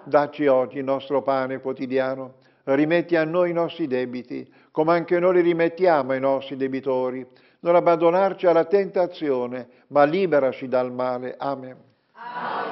Dacci oggi il nostro pane quotidiano. Rimetti a noi i nostri debiti, come anche noi li rimettiamo ai nostri debitori. Non abbandonarci alla tentazione, ma liberaci dal male. Amen.